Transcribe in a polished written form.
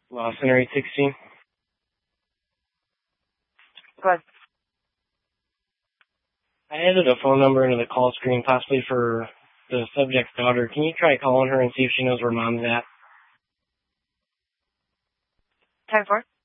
Law Center 816. Go ahead. I added a phone number into the call screen, possibly for the subject's daughter. Can you try calling her and see if she knows where mom's at? 10-4.